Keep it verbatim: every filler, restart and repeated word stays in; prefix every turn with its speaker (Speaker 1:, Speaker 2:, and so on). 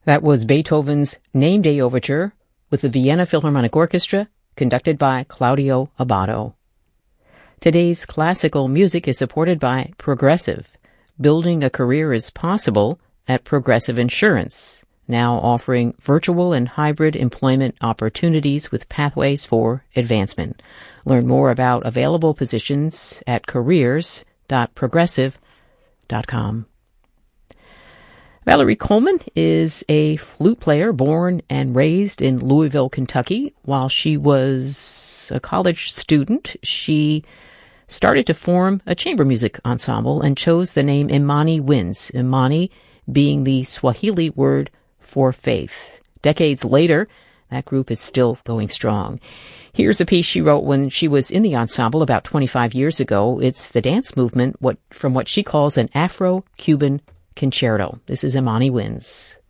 Speaker 1: That was Beethoven's Name Day Overture with the Vienna Philharmonic Orchestra, conducted by Claudio Abbado. Today's classical music is supported by Progressive. Building a career is possible at Progressive Insurance, now offering virtual and hybrid employment opportunities with pathways for advancement. Learn more about available positions at careers dot progressive dot com. Valerie Coleman is a flute player born and raised in Louisville, Kentucky. While she was a college student, she started to form a chamber music ensemble and chose the name Imani Winds, Imani being the Swahili word for faith. Decades later, that group is still going strong. Here's a piece she wrote when she was in the ensemble about twenty-five years ago. It's the dance movement what from what she calls an Afro-Cuban concerto. This is Imani Winds.